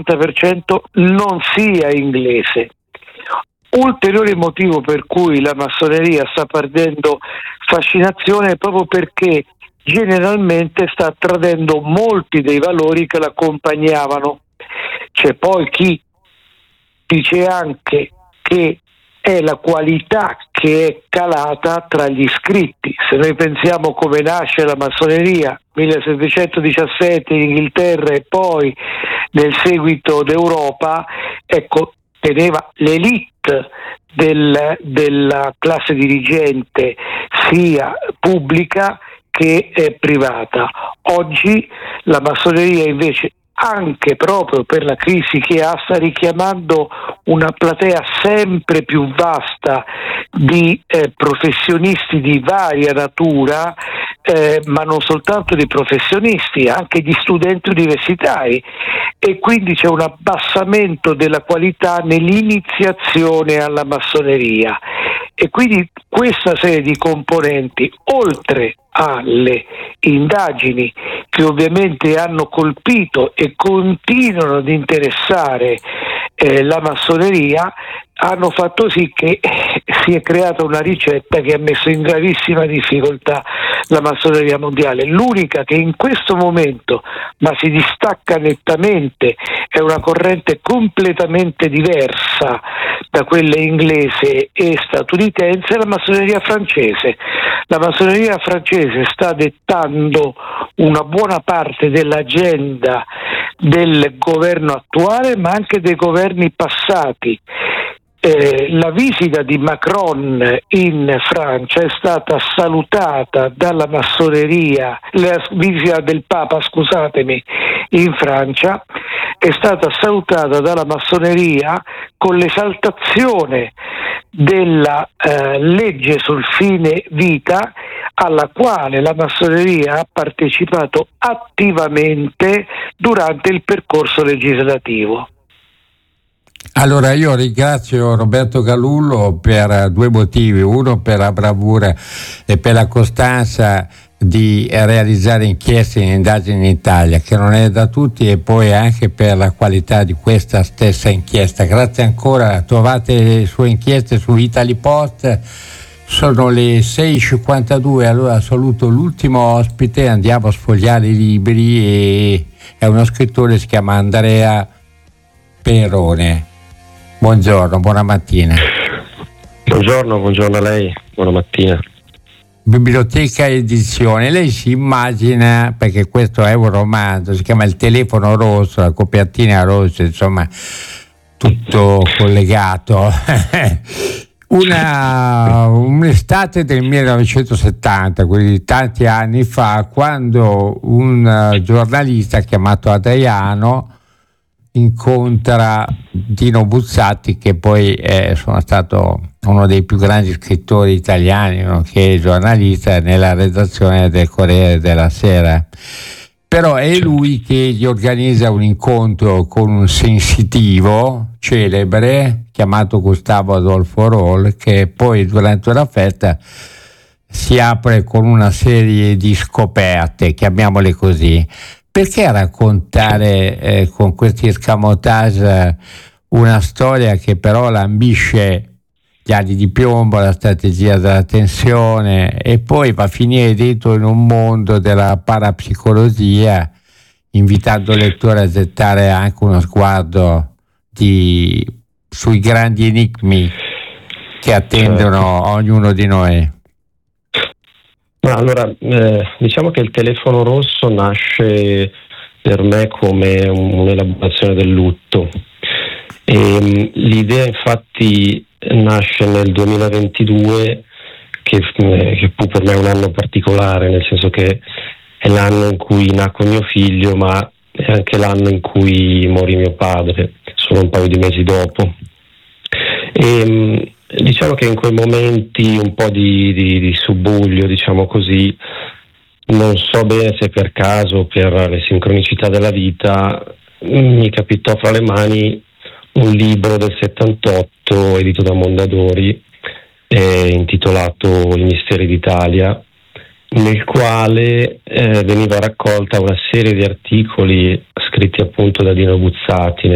90% non sia inglese. Ulteriore motivo per cui la massoneria sta perdendo fascinazione è proprio perché generalmente sta tradendo molti dei valori che l'accompagnavano. C'è poi chi dice anche che è la qualità che è calata tra gli iscritti. Se noi pensiamo come nasce la massoneria 1717 in Inghilterra e poi nel seguito d'Europa, ecco, teneva l'elite della classe dirigente sia pubblica che privata. Oggi la massoneria invece, anche proprio per la crisi che ha, sta richiamando una platea sempre più vasta di professionisti di varia natura, ma non soltanto di professionisti, anche di studenti universitari, e quindi c'è un abbassamento della qualità nell'iniziazione alla massoneria. E quindi questa serie di componenti, oltre alle indagini che ovviamente hanno colpito e continuano ad interessare la massoneria, hanno fatto sì che si è creata una ricetta che ha messo in gravissima difficoltà la massoneria mondiale. L'unica che in questo momento, ma si distacca nettamente, è una corrente completamente diversa da quelle inglese e statunitense, è la massoneria francese. La massoneria francese sta dettando una buona parte dell'agenda del governo attuale, ma anche dei governi passati. La visita di Macron in Francia è stata salutata dalla massoneria, la visita del Papa, scusatemi, in Francia è stata salutata dalla massoneria con l'esaltazione della legge sul fine vita, alla quale la massoneria ha partecipato attivamente durante il percorso legislativo. Allora io ringrazio Roberto Galullo per due motivi: uno per la bravura e per la costanza di realizzare inchieste e indagini in Italia, che non è da tutti, e poi anche per la qualità di questa stessa inchiesta. Grazie ancora, trovate le sue inchieste su Italy Post. Sono le 6:52, allora saluto l'ultimo ospite, andiamo a sfogliare i libri, e è uno scrittore, si chiama Andrea Perone. Buongiorno, buona mattina. Buongiorno a lei, buona mattina. Biblioteca Edizione, lei si immagina, perché questo è un romanzo, si chiama Il telefono rosso, la copertina rossa, insomma tutto collegato. Un'estate del 1970, quindi tanti anni fa, quando un giornalista chiamato Adriano incontra Dino Buzzati, che poi sono stato uno dei più grandi scrittori italiani, nonché giornalista nella redazione del Corriere della Sera. Però è lui che gli organizza un incontro con un sensitivo celebre chiamato Gustavo Adolfo Roll, che poi durante una festa si apre con una serie di scoperte, chiamiamole così. Perché raccontare con questi escamotage una storia che però lambisce gli anni di piombo, la strategia della tensione, e poi va a finire dentro in un mondo della parapsicologia, invitando il lettore a gettare anche uno sguardo sui grandi enigmi che attendono ognuno di noi? Allora, diciamo che Il telefono rosso nasce per me come un'elaborazione del lutto. L'idea infatti nasce nel 2022, che fu per me un anno particolare, nel senso che è l'anno in cui nacque mio figlio, ma è anche l'anno in cui morì mio padre, solo un paio di mesi dopo. Diciamo che in quei momenti un po' di subbuglio, diciamo così, non so bene se per caso o per le sincronicità della vita, mi capitò fra le mani un libro del 78 edito da Mondadori, intitolato I misteri d'Italia, nel quale veniva raccolta una serie di articoli scritti appunto da Dino Buzzati